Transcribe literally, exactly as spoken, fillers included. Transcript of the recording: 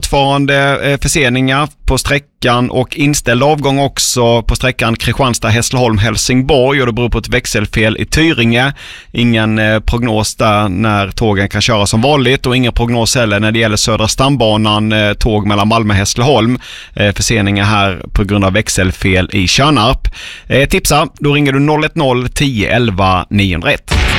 fortfarande förseningar på sträckan och inställd avgång också på sträckan Kristianstad-Hässleholm-Helsingborg, och det beror på ett växelfel i Tyringe. Ingen prognos där när tågen kan köra som vanligt, och ingen prognos heller när det gäller Södra stambanan, tåg mellan Malmö och Hässleholm. Förseningar här på grund av växelfel i Tjörnarp. Tipsa, då ringer du noll ett noll tio elva niohundraett.